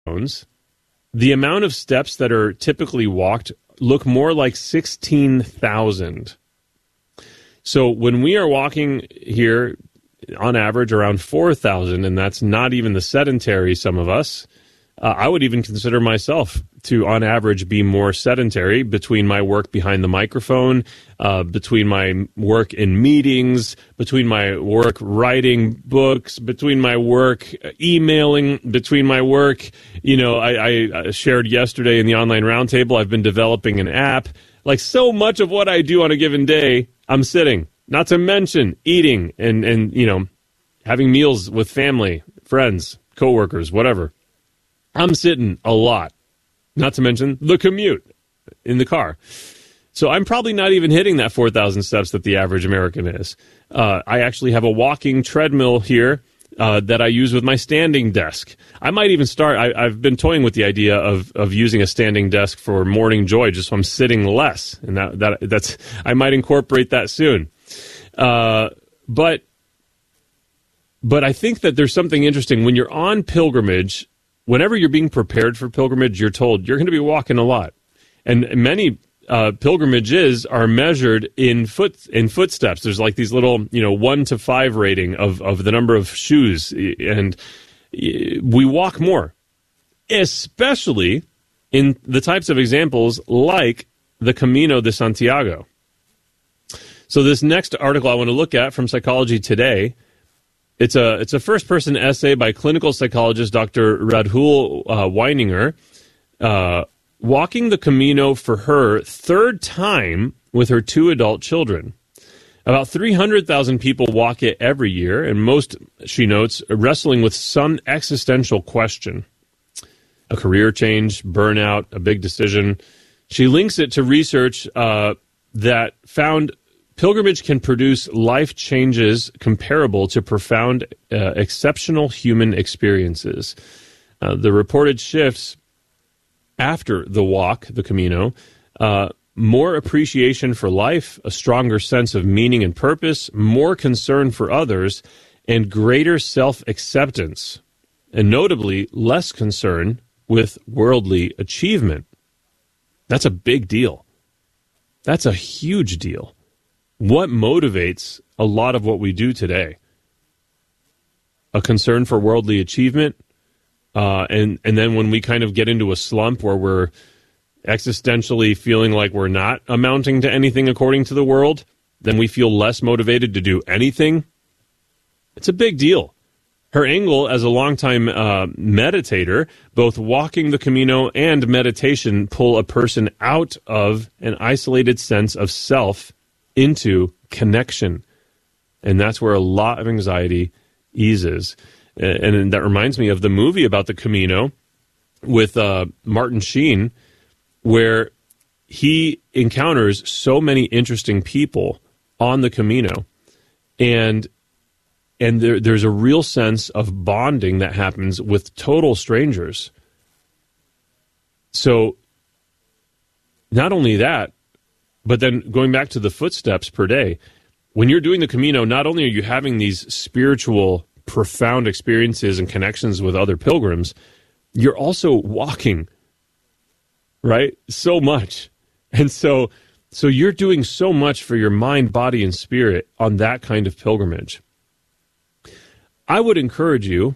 the amount of steps that are typically walked look more like 16,000. So when we are walking here, on average, around 4,000, and that's not even the sedentary, some of us, I would even consider myself to, on average, be more sedentary between my work behind the microphone, between my work in meetings, between my work writing books, between my work emailing, between my work, I shared yesterday in the online roundtable, I've been developing an app. Like, so much of what I do on a given day, I'm sitting, not to mention eating and having meals with family, friends, coworkers, whatever. I'm sitting a lot, not to mention the commute in the car. So I'm probably not even hitting that 4,000 steps that the average American is. I actually have a walking treadmill here that I use with my standing desk. I might even start, I've been toying with the idea of using a standing desk for morning joy, just so I'm sitting less. And that's I might incorporate that soon. But I think that there's something interesting. When you're on pilgrimage, whenever you're being prepared for pilgrimage, you're told you're going to be walking a lot. And many pilgrimages are measured in footsteps. There's like these little, 1 to 5 rating of the number of shoes. And we walk more, especially in the types of examples like the Camino de Santiago. So this next article I want to look at from Psychology Today, it's a first-person essay by clinical psychologist Dr. Radhul Weininger, walking the Camino for her third time with her 2 adult children. About 300,000 people walk it every year, and most, she notes, wrestling with some existential question. A career change, burnout, a big decision. She links it to research that found pilgrimage can produce life changes comparable to profound, exceptional human experiences. The reported shifts after the walk, the Camino, more appreciation for life, a stronger sense of meaning and purpose, more concern for others, and greater self-acceptance, and notably less concern with worldly achievement. That's a big deal. That's a huge deal. What motivates a lot of what we do today? A concern for worldly achievement, and then when we kind of get into a slump where we're existentially feeling like we're not amounting to anything according to the world, then we feel less motivated to do anything. It's a big deal. Her angle as a longtime meditator, both walking the Camino and meditation pull a person out of an isolated sense of self into connection. And that's where a lot of anxiety eases. And that reminds me of the movie about the Camino with Martin Sheen, where he encounters so many interesting people on the Camino. And there's a real sense of bonding that happens with total strangers. So not only that, but then going back to the footsteps per day, when you're doing the Camino, not only are you having these spiritual, profound experiences and connections with other pilgrims, you're also walking, right? So much. And so you're doing so much for your mind, body, and spirit on that kind of pilgrimage. I would encourage you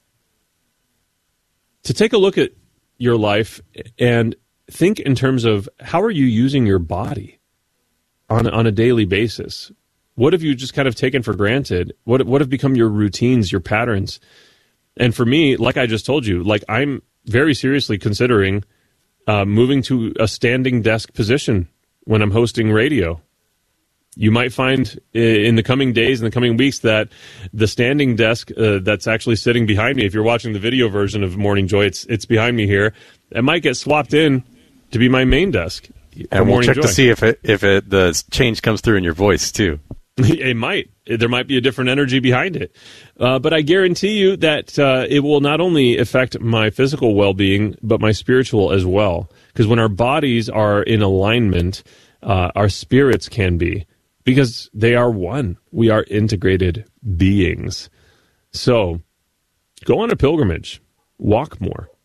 to take a look at your life and think in terms of how are you using your body on a daily basis? What have you just kind of taken for granted? What have become your routines, your patterns? And for me, like I just told you, like I'm very seriously considering moving to a standing desk position when I'm hosting radio. You might find in the coming days, in the coming weeks, that the standing desk that's actually sitting behind me, if you're watching the video version of Morning Joy, it's behind me here, it might get swapped in to be my main desk. And we'll check to see if the change comes through in your voice, too. It might. There might be a different energy behind it. But I guarantee you that it will not only affect my physical well-being, but my spiritual as well. Because when our bodies are in alignment, our spirits can be. Because they are one. We are integrated beings. So, go on a pilgrimage. Walk more.